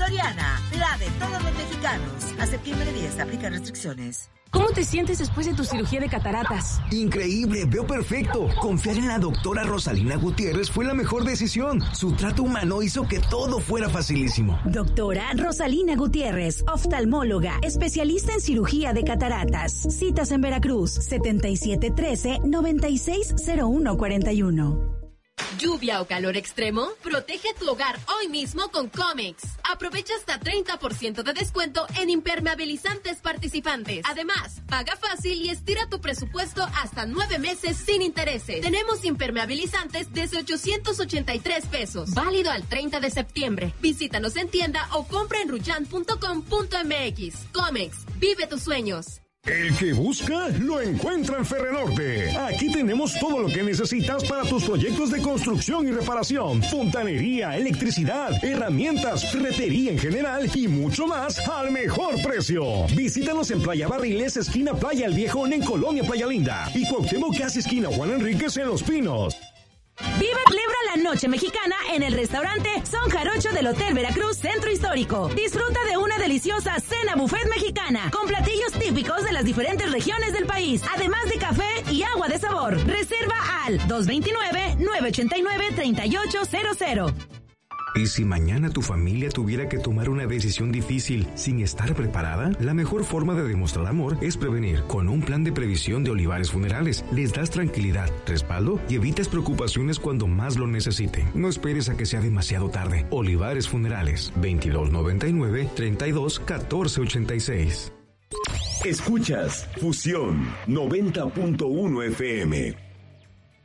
Soriana, la de todos los mexicanos. A septiembre 10, aplica restricciones. ¿Cómo te sientes después de tu cirugía de cataratas? Increíble, veo perfecto. Confiar en la doctora Rosalina Gutiérrez fue la mejor decisión. Su trato humano hizo que todo fuera facilísimo. Doctora Rosalina Gutiérrez, oftalmóloga, especialista en cirugía de cataratas. Citas en Veracruz, 7713-960141. ¿Lluvia o calor extremo? Protege tu hogar hoy mismo con Comex. Aprovecha hasta 30% de descuento en impermeabilizantes participantes. Además, paga fácil y estira tu presupuesto hasta 9 meses sin intereses. Tenemos impermeabilizantes desde 883 pesos. Válido al 30 de septiembre. Visítanos en tienda o compra en ruyan.com.mx. Comex, vive tus sueños. El que busca, lo encuentra en Ferrenorte. Aquí tenemos todo lo que necesitas para tus proyectos de construcción y reparación. Fontanería, electricidad, herramientas, ferretería en general y mucho más al mejor precio. Visítanos en Playa Barriles, esquina Playa El Viejón en Colonia Playa Linda. Y Cuauhtémoc casi esquina Juan Enríquez en Los Pinos. Celebra la noche mexicana en el restaurante Son Jarocho del Hotel Veracruz Centro Histórico. Disfruta de una deliciosa cena buffet mexicana con platillos típicos de las diferentes regiones del país, además de café y agua de sabor. Reserva al 229-989-3800. ¿Y si mañana tu familia tuviera que tomar una decisión difícil sin estar preparada? La mejor forma de demostrar amor es prevenir. Con un plan de previsión de Olivares Funerales, les das tranquilidad, respaldo y evitas preocupaciones cuando más lo necesiten. No esperes a que sea demasiado tarde. Olivares Funerales, 2299-321486. Escuchas Fusión 90.1 FM.